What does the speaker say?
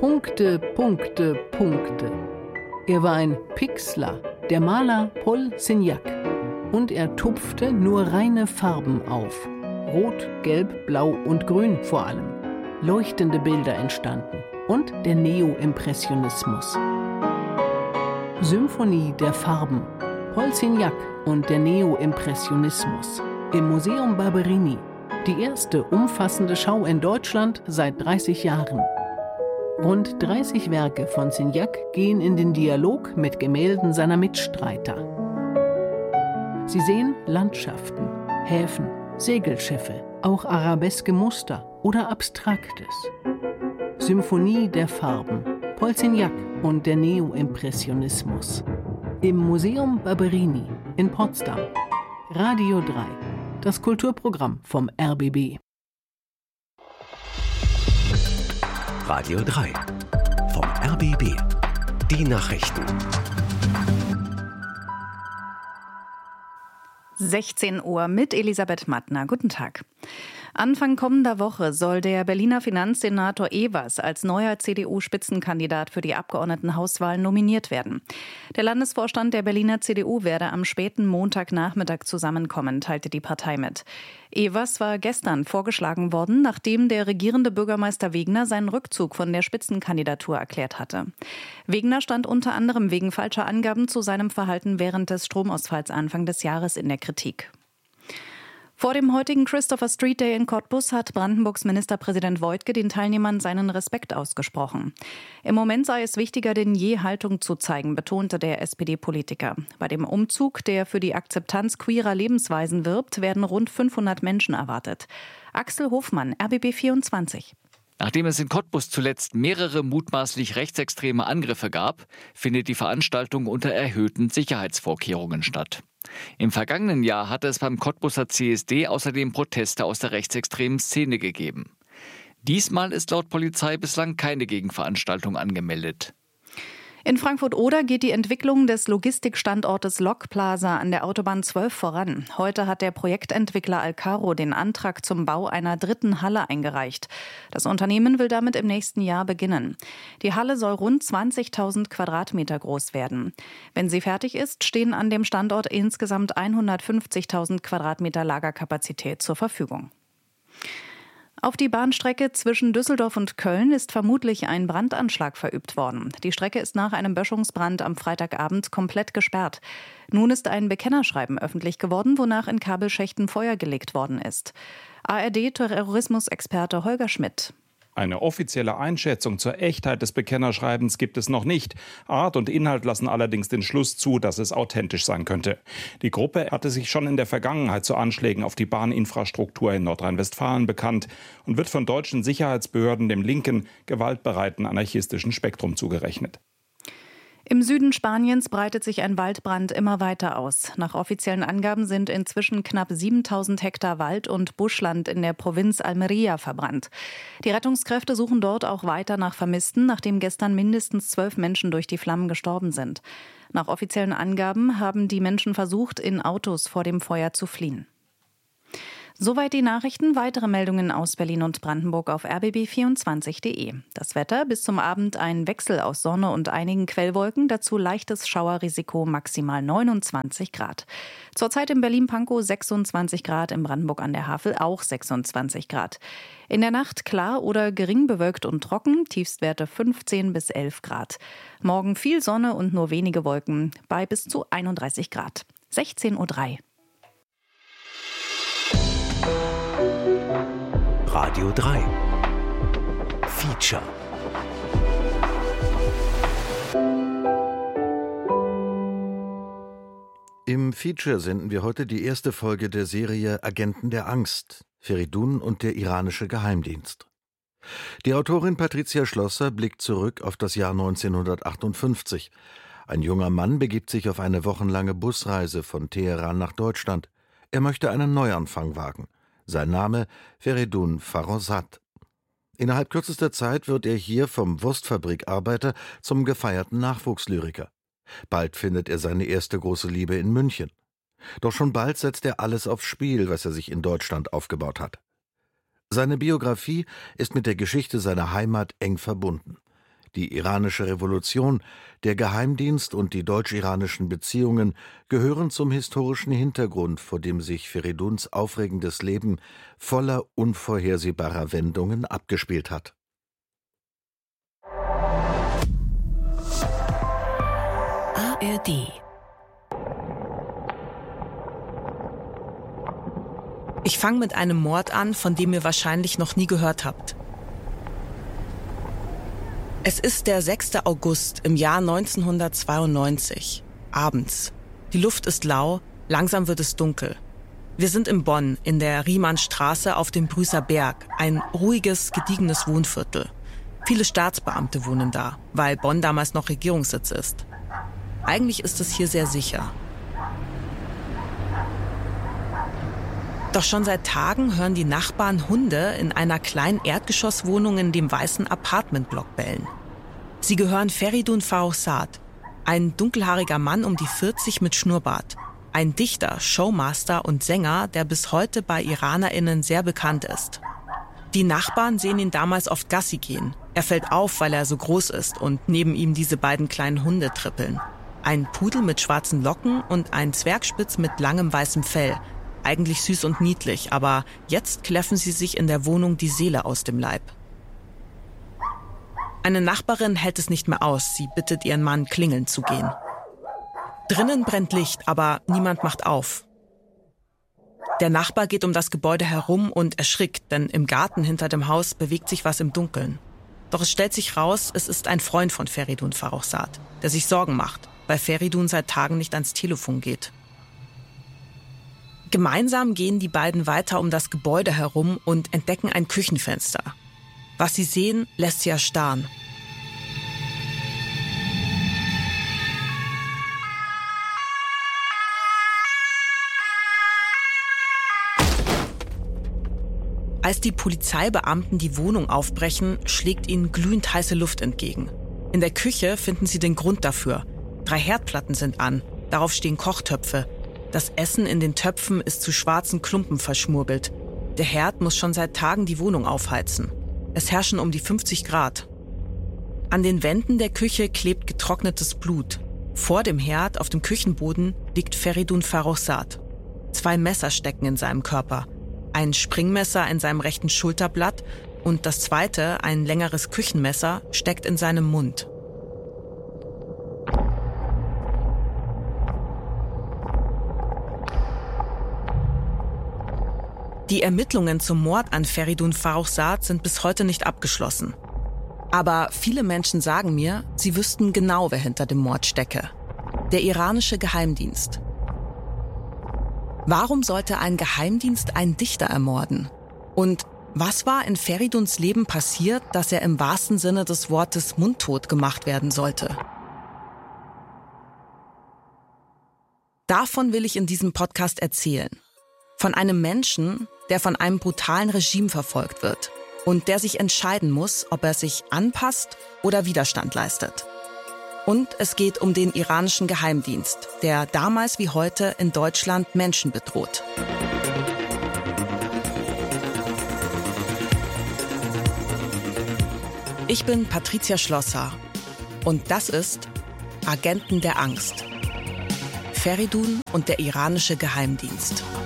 Punkte, Punkte, Punkte. Er war ein Pixler, der Maler Paul Signac. Und er tupfte nur reine Farben auf. Rot, Gelb, Blau und Grün vor allem. Leuchtende Bilder entstanden. Und der Neo-Impressionismus. Symphonie der Farben. Paul Signac und der Neo-Impressionismus. Im Museum Barberini. Die erste umfassende Schau in Deutschland seit 30 Jahren. Rund 30 Werke von Signac gehen in den Dialog mit Gemälden seiner Mitstreiter. Sie sehen Landschaften, Häfen, Segelschiffe, auch arabeske Muster oder Abstraktes. Symphonie der Farben, Paul Signac und der Neo-Impressionismus. Im Museum Barberini in Potsdam. Radio 3, das Kulturprogramm vom RBB. Radio 3 vom RBB. Die Nachrichten. 16 Uhr mit Elisabeth Mattner. Guten Tag. Anfang kommender Woche soll der Berliner Finanzsenator Evers als neuer CDU-Spitzenkandidat für die Abgeordnetenhauswahlen nominiert werden. Der Landesvorstand der Berliner CDU werde am späten Montagnachmittag zusammenkommen, teilte die Partei mit. Evers war gestern vorgeschlagen worden, nachdem der regierende Bürgermeister Wegner seinen Rückzug von der Spitzenkandidatur erklärt hatte. Wegner stand unter anderem wegen falscher Angaben zu seinem Verhalten während des Stromausfalls Anfang des Jahres in der Kritik. Vor dem heutigen Christopher Street Day in Cottbus hat Brandenburgs Ministerpräsident Woidke den Teilnehmern seinen Respekt ausgesprochen. Im Moment sei es wichtiger denn je, Haltung zu zeigen, betonte der SPD-Politiker. Bei dem Umzug, der für die Akzeptanz queerer Lebensweisen wirbt, werden rund 500 Menschen erwartet. Axel Hofmann, RBB 24. Nachdem es in Cottbus zuletzt mehrere mutmaßlich rechtsextreme Angriffe gab, findet die Veranstaltung unter erhöhten Sicherheitsvorkehrungen statt. Im vergangenen Jahr hatte es beim Cottbuser CSD außerdem Proteste aus der rechtsextremen Szene gegeben. Diesmal ist laut Polizei bislang keine Gegenveranstaltung angemeldet. In Frankfurt-Oder geht die Entwicklung des Logistikstandortes Lokplaza an der Autobahn 12 voran. Heute hat der Projektentwickler Alcaro den Antrag zum Bau einer dritten Halle eingereicht. Das Unternehmen will damit im nächsten Jahr beginnen. Die Halle soll rund 20.000 Quadratmeter groß werden. Wenn sie fertig ist, stehen an dem Standort insgesamt 150.000 Quadratmeter Lagerkapazität zur Verfügung. Auf die Bahnstrecke zwischen Düsseldorf und Köln ist vermutlich ein Brandanschlag verübt worden. Die Strecke ist nach einem Böschungsbrand am Freitagabend komplett gesperrt. Nun ist ein Bekennerschreiben öffentlich geworden, wonach in Kabelschächten Feuer gelegt worden ist. ARD-Terrorismusexperte Holger Schmidt. Eine offizielle Einschätzung zur Echtheit des Bekennerschreibens gibt es noch nicht. Art und Inhalt lassen allerdings den Schluss zu, dass es authentisch sein könnte. Die Gruppe hatte sich schon in der Vergangenheit zu Anschlägen auf die Bahninfrastruktur in Nordrhein-Westfalen bekannt und wird von deutschen Sicherheitsbehörden dem linken, gewaltbereiten anarchistischen Spektrum zugerechnet. Im Süden Spaniens breitet sich ein Waldbrand immer weiter aus. Nach offiziellen Angaben sind inzwischen knapp 7.000 Hektar Wald und Buschland in der Provinz Almería verbrannt. Die Rettungskräfte suchen dort auch weiter nach Vermissten, nachdem gestern mindestens 12 Menschen durch die Flammen gestorben sind. Nach offiziellen Angaben haben die Menschen versucht, in Autos vor dem Feuer zu fliehen. Soweit die Nachrichten. Weitere Meldungen aus Berlin und Brandenburg auf rbb24.de. Das Wetter: bis zum Abend ein Wechsel aus Sonne und einigen Quellwolken, dazu leichtes Schauerrisiko, maximal 29 Grad. Zurzeit in Berlin-Pankow 26 Grad, in Brandenburg an der Havel auch 26 Grad. In der Nacht klar oder gering bewölkt und trocken, Tiefstwerte 15 bis 11 Grad. Morgen viel Sonne und nur wenige Wolken, bei bis zu 31 Grad. 16:03 Uhr. Radio 3 Feature. Im Feature senden wir heute die erste Folge der Serie Agenten der Angst, Feridun und der iranische Geheimdienst. Die Autorin Patricia Schlosser blickt zurück auf das Jahr 1958. Ein junger Mann begibt sich auf eine wochenlange Busreise von Teheran nach Deutschland. Er möchte einen Neuanfang wagen. Sein Name Feridun Farrokhzad. Innerhalb kürzester Zeit wird er hier vom Wurstfabrikarbeiter zum gefeierten Nachwuchslyriker. Bald findet er seine erste große Liebe in München. Doch schon bald setzt er alles aufs Spiel, was er sich in Deutschland aufgebaut hat. Seine Biografie ist mit der Geschichte seiner Heimat eng verbunden. die iranische Revolution, der Geheimdienst und die deutsch-iranischen Beziehungen gehören zum historischen Hintergrund, vor dem sich Feriduns aufregendes Leben voller unvorhersehbarer Wendungen abgespielt hat. ARD. Ich fange mit einem Mord an, von dem ihr wahrscheinlich noch nie gehört habt. Es ist der 6. August im Jahr 1992, abends. Die Luft ist lau, langsam wird es dunkel. Wir sind in Bonn, in der Riemannstraße auf dem Brüßer Berg, ein ruhiges, gediegenes Wohnviertel. Viele Staatsbeamte wohnen da, weil Bonn damals noch Regierungssitz ist. Eigentlich ist es hier sehr sicher. Doch schon seit Tagen hören die Nachbarn Hunde in einer kleinen Erdgeschosswohnung in dem weißen Apartmentblock bellen. Sie gehören Feridun Farrokhzad, ein dunkelhaariger Mann um die 40 mit Schnurrbart. Ein Dichter, Showmaster und Sänger, der bis heute bei IranerInnen sehr bekannt ist. Die Nachbarn sehen ihn damals oft Gassi gehen. Er fällt auf, weil er so groß ist und neben ihm diese beiden kleinen Hunde trippeln. Ein Pudel mit schwarzen Locken und ein Zwergspitz mit langem weißem Fell. Eigentlich süß und niedlich, aber jetzt kläffen sie sich in der Wohnung die Seele aus dem Leib. Eine Nachbarin hält es nicht mehr aus. Sie bittet ihren Mann, klingeln zu gehen. Drinnen brennt Licht, aber niemand macht auf. Der Nachbar geht um das Gebäude herum und erschrickt, denn im Garten hinter dem Haus bewegt sich was im Dunkeln. Doch es stellt sich raus, es ist ein Freund von Feridun Farrokhzad, der sich Sorgen macht, weil Feridun seit Tagen nicht ans Telefon geht. Gemeinsam gehen die beiden weiter um das Gebäude herum und entdecken ein Küchenfenster. Was sie sehen, lässt sie erstarren. Als die Polizeibeamten die Wohnung aufbrechen, schlägt ihnen glühend heiße Luft entgegen. In der Küche finden sie den Grund dafür. 3 Herdplatten sind an, darauf stehen Kochtöpfe. Das Essen in den Töpfen ist zu schwarzen Klumpen verschmurgelt. Der Herd muss schon seit Tagen die Wohnung aufheizen. Es herrschen um die 50 Grad. An den Wänden der Küche klebt getrocknetes Blut. Vor dem Herd, auf dem Küchenboden, liegt Feridun Farrokhzad. 2 Messer stecken in seinem Körper. Ein Springmesser in seinem rechten Schulterblatt und das zweite, ein längeres Küchenmesser, steckt in seinem Mund. Die Ermittlungen zum Mord an Feridun Farrokhzad sind bis heute nicht abgeschlossen. Aber viele Menschen sagen mir, sie wüssten genau, wer hinter dem Mord stecke. Der iranische Geheimdienst. Warum sollte ein Geheimdienst einen Dichter ermorden? Und was war in Feriduns Leben passiert, dass er im wahrsten Sinne des Wortes mundtot gemacht werden sollte? Davon will ich in diesem Podcast erzählen. Von einem Menschen, der von einem brutalen Regime verfolgt wird und der sich entscheiden muss, ob er sich anpasst oder Widerstand leistet. Und es geht um den iranischen Geheimdienst, der damals wie heute in Deutschland Menschen bedroht. Ich bin Patricia Schlosser und das ist Agenten der Angst. Feridun und der iranische Geheimdienst.